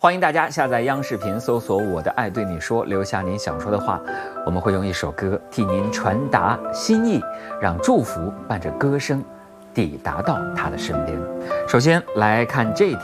欢迎大家下载央视频，搜索“我的爱对你说”，留下您想说的话，我们会用一首歌替您传达心意，让祝福伴着歌声抵达到他的身边。首先来看这一条。